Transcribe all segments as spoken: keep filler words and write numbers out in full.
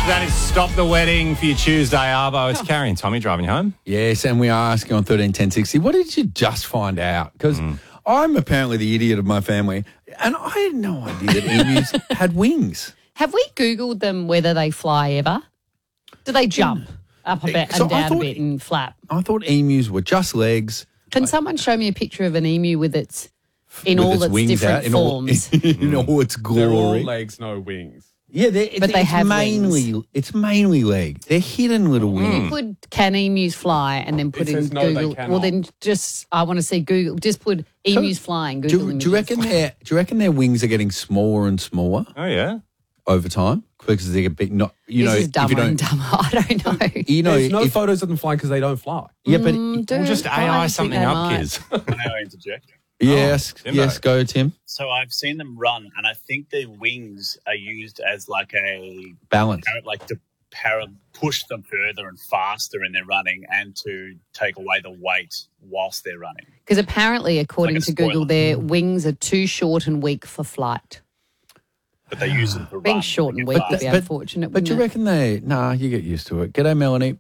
That is Stop the Wedding for your Tuesday, Arvo. It's Carrie and Tommy driving you home. Yes, and we are asking on thirteen ten sixty, what did you just find out? Because mm. I'm apparently the idiot of my family, and I had no idea that emus had wings. Have we Googled them whether they fly ever? Do they jump up a bit So and I down thought- a bit and flap? I thought emus were just legs. Can someone show me a picture of an emu with its in with all its its, wings different out, in all- forms? In all its They're all glory. legs, no wings. Yeah, they're, But it's, they it's have mainly wings. it's mainly leg. They're hidden little wings. Put can emus fly and then put It in says no, they Google. cannot. Well, then just I want to see Google. Just put emus flying. Google Do, images. do you reckon their do you reckon their wings are getting smaller and smaller Oh, yeah? over time because they get big? Not you this know is if dumber you don't and dumber. I don't know. you know There's no if, photos of them flying because they don't fly. yeah, but Mm, We'll dude, just A why do I you something think they up, might? kids. Can I interject? yes, Timbo. yes, go Tim. So I've seen them run, and I think their wings are used as like a Balance. like to para, push them further and faster in their running, and to take away the weight whilst they're running. Because apparently, according Like a to Google, spoiler. their wings are too short and weak for flight. But they use them for Being run. short and They weak get would be fast. But- unfortunate. But do you wouldn't it? reckon they? Nah, you get used to it. G'day, Melanie.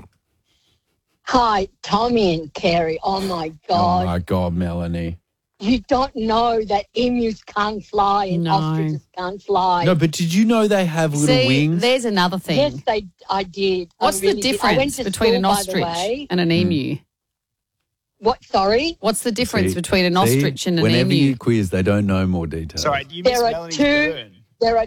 Hi, Tommy and Carrie. Oh, my Oh God. my God, Melanie. You don't know that emus can't fly and No. ostriches can't fly. No, but did you know they have little See, wings? there's another thing. Yes, they. I did. I What's the really did. I went difference to between an school, by the ostrich way. and an emu? What? Sorry. What's the difference See- between an see, ostrich and an whenever emu? you quiz, they don't know more details. Sorry, do you miss There are Melanie's two- burn?